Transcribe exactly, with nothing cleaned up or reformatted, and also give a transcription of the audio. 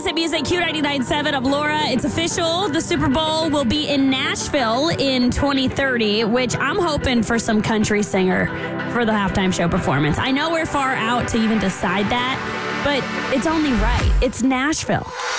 Hit Music, Q ninety-nine point seven. I'm Laura. It's official. The Super Bowl will be in Nashville in twenty thirty, which I'm hoping for some country singer for the halftime show performance. I know we're far out to even decide that, but it's only right. It's Nashville.